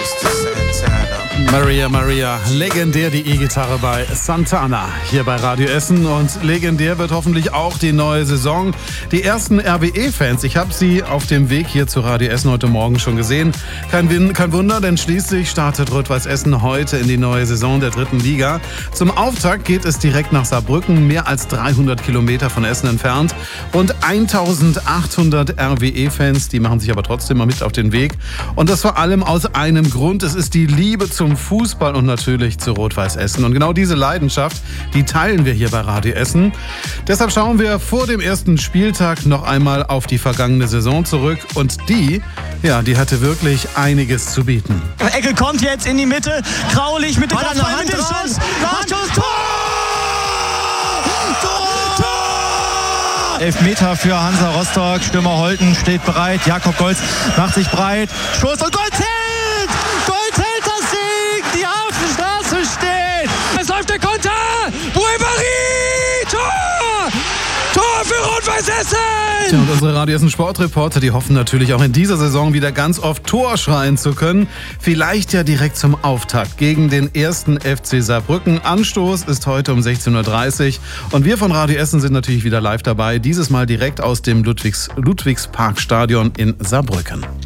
Maria, legendär die E-Gitarre bei Santana hier bei Radio Essen und legendär wird hoffentlich auch die neue Saison. Die ersten RWE-Fans, ich habe sie auf dem Weg hier zu Radio Essen heute Morgen schon gesehen. Kein Wunder, denn schließlich startet Rot-Weiß Essen heute in die neue Saison der 3. Liga. Zum Auftakt geht es direkt nach Saarbrücken, mehr als 300 Kilometer von Essen entfernt. Rund 1800 RWE-Fans, die machen sich aber trotzdem mal mit auf den Weg. Und das vor allem aus einem Grund, es ist die Liebe zum Fußball und natürlich zu Rot-Weiß Essen. Und genau diese Leidenschaft, die teilen wir hier bei Radio Essen. Deshalb schauen wir vor dem ersten Spieltag noch einmal auf die vergangene Saison zurück. Und die hatte wirklich einiges zu bieten. Ecke kommt jetzt in die Mitte. Graulich mit dem Kopfball, mit dem Schuss. Tor! Elfmeter für Hansa Rostock. Stürmer Holten steht bereit. Jakob Golz macht sich breit. Schuss und Golz hält! Golz hält das Ding! Die Hafenstraße steht! Es läuft der Konter! Bouébari! Tor! Tor für Rot-Weiß Essen! Tja, und unsere Radio Essen Sportreporter, die hoffen natürlich auch in dieser Saison wieder ganz oft Tor schreien zu können. Vielleicht ja direkt zum Auftakt gegen den 1. FC Saarbrücken. Anstoß ist heute um 16.30 Uhr. Und wir von Radio Essen sind natürlich wieder live dabei. Dieses Mal direkt aus dem Ludwigsparkstadion in Saarbrücken.